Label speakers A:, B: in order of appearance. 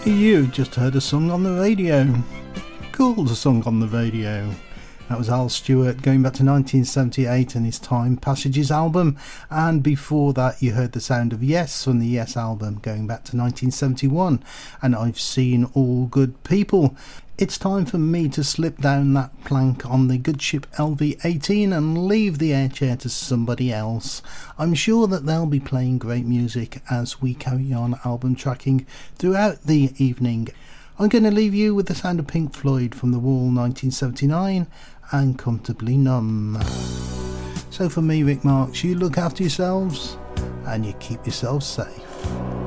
A: You just heard a song on the radio. Called a song on the radio. That was Al Stewart going back to 1978 and his Time Passages album. And before that you heard the sound of Yes from the Yes album going back to 1971. And I've Seen All Good People. It's time for me to slip down that plank on the good ship LV-18 and leave the air chair to somebody else. I'm sure that they'll be playing great music as we carry on album tracking throughout the evening. I'm going to leave you with the sound of Pink Floyd from The Wall 1979 and Comfortably Numb. So for me, Rick Marks, you look after yourselves and you keep yourselves safe.